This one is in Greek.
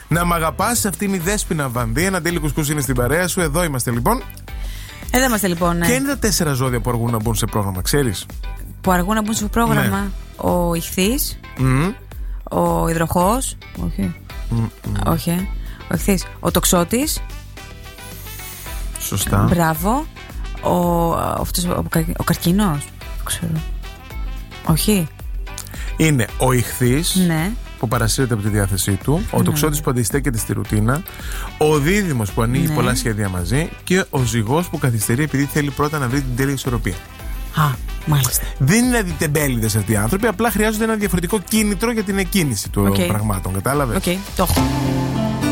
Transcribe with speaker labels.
Speaker 1: Να μ' αγαπάς, αυτή είναι η Δέσποινα Βανδύ. Ένα τέλειο κουσκούς είναι στην παρέα σου. Εδώ είμαστε λοιπόν.
Speaker 2: Εδώ είμαστε λοιπόν. Ναι.
Speaker 1: Και είναι τα 4 ζώδια που αργούν να μπουν σε πρόγραμμα, ξέρεις?
Speaker 2: Που αργούν να μπουν σε πρόγραμμα.
Speaker 1: Ναι.
Speaker 2: Ο Ιχθύς. Ο Υδροχόος. Όχι. Όχι. Ο Ιχθύς. Ο Τοξότης.
Speaker 1: Σωστά.
Speaker 2: Μπράβο. Ο Καρκίνος. Δεν ξέρω. Όχι.
Speaker 1: Είναι ο Ιχθύς.
Speaker 2: Ναι.
Speaker 1: Που παρασύρεται από τη διάθεσή του, ο Τοξότης που αντιστέκεται στη ρουτίνα, ο Δίδυμος που ανοίγει πολλά σχέδια μαζί και ο Ζυγός που καθυστερεί επειδή θέλει πρώτα να βρει την τέλεια ισορροπία.
Speaker 2: Α, μάλιστα.
Speaker 1: Δεν είναι αντιτεμπέληδες αυτοί οι άνθρωποι, απλά χρειάζονται ένα διαφορετικό κίνητρο για την εκκίνηση των πραγμάτων. Κατάλαβες?
Speaker 2: Οκ, το έχω.